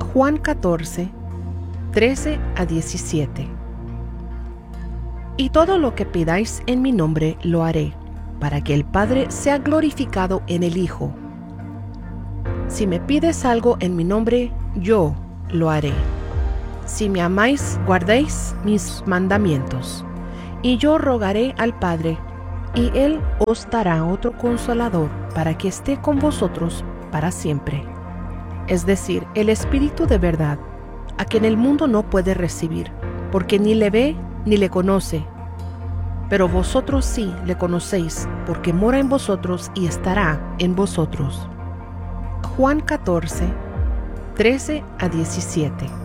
Juan 14, 13 a 17. Y todo lo que pidáis en mi nombre lo haré, para que el Padre sea glorificado en el Hijo. Si me pides algo en mi nombre, yo lo haré. Si me amáis, guardéis mis mandamientos. Y yo rogaré al Padre, y Él os dará otro Consolador, para que esté con vosotros para siempre. Es decir, el Espíritu de verdad, a quien el mundo no puede recibir, porque ni le ve ni le conoce. Pero vosotros sí le conocéis, porque mora en vosotros y estará en vosotros. Juan 14, 13 a 17.